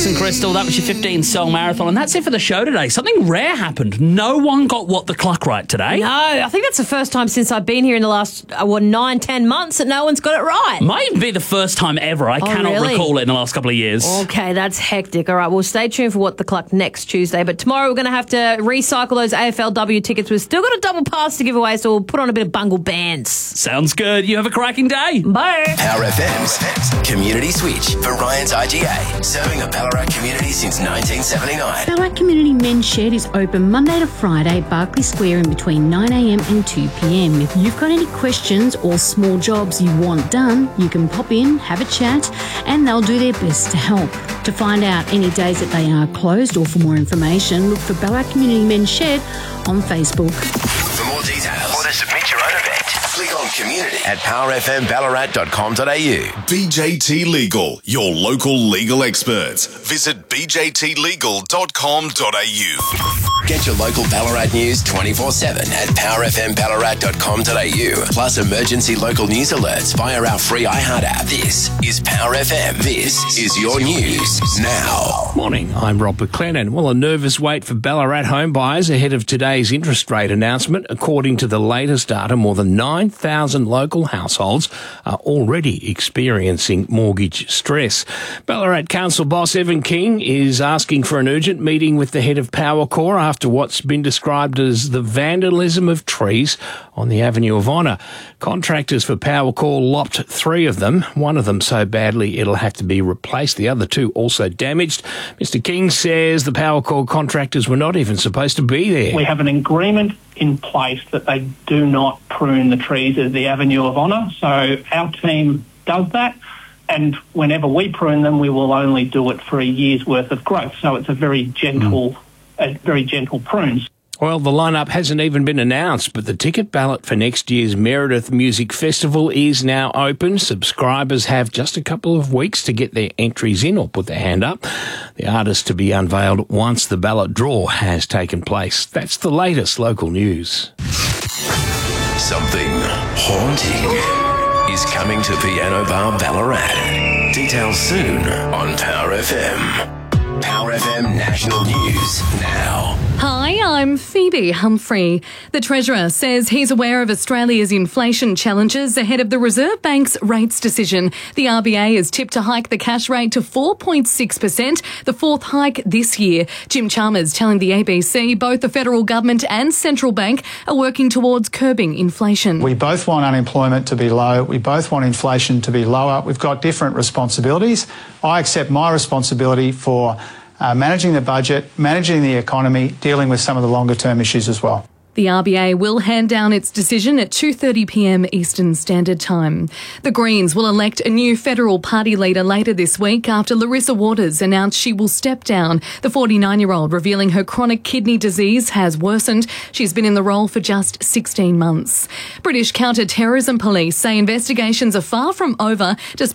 Alex and Crystal, that was your 15-song marathon, and that's it for the show today. Something rare happened. No one got What the Cluck right today. No, I think that's the first time since I've been here in the last 9-10 months that no one's got it right. Might be the first time ever. I cannot recall it in the last couple of years. Okay, that's hectic. All right, well, stay tuned for What the Cluck next Tuesday, but tomorrow we're going to have to recycle those AFLW tickets. We've still got a double pass to give away, so we'll put on a bit of bungle bands. Sounds good. You have a cracking day. Bye. Power FM's Community Switch for Ryan's IGA, serving a Ballarat community since 1979. Ballarat Community Men's Shed is open Monday to Friday, Barclay Square, in between 9am and 2pm. If you've got any questions or small jobs you want done, you can pop in, have a chat, and they'll do their best to help. To find out any days that they are closed or for more information, look for Ballarat Community Men's Shed on Facebook. For more details or to submit your own event, click on community at powerfmballarat.com.au. BJT Legal, your local legal experts. Visit bjtlegal.com.au. Get your local Ballarat news 24/7 at powerfmballarat.com.au. Plus emergency local news alerts via our free iHeart app. This is Power FM. This is your news now. Morning, I'm Rob McLennan. Well, a nervous wait for Ballarat home buyers ahead of today's interest rate announcement. According to the latest data, more than 9,000 local households are already experiencing mortgage stress. Ballarat Council boss Evan King is asking for an urgent meeting with the head of Powercor after what's been described as the vandalism of trees on the Avenue of Honour. Contractors for Powercor lopped 3 of them, one of them so badly it'll have to be replaced, the other 2 also damaged. Mr King says the Powercor contractors were not even supposed to be there. We have an agreement in place that they do not prune the trees at the Avenue of Honour, so our team does that. And whenever we prune them, we will only do it for a year's worth of growth. So it's a very gentle prunes. Well, the lineup hasn't even been announced, but the ticket ballot for next year's Meredith Music Festival is now open. Subscribers have just a couple of weeks to get their entries in or put their hand up. The artists to be unveiled once the ballot draw has taken place. That's the latest local news. Something haunting is coming to Piano Bar Ballarat. Details soon on Power FM. Power FM National News now. Hi, I'm Phoebe Humphrey. The Treasurer says he's aware of Australia's inflation challenges ahead of the Reserve Bank's rates decision. The RBA is tipped to hike the cash rate to 4.6%, the 4th hike this year. Jim Chalmers telling the ABC both the federal government and central bank are working towards curbing inflation. We both want unemployment to be low. We both want inflation to be lower. We've got different responsibilities. I accept my responsibility for managing the budget, managing the economy, dealing with some of the longer-term issues as well. The RBA will hand down its decision at 2:30pm Eastern Standard Time. The Greens will elect a new federal party leader later this week after Larissa Waters announced she will step down. The 49-year-old revealing her chronic kidney disease has worsened. She's been in the role for just 16 months. British counter-terrorism police say investigations are far from over, despite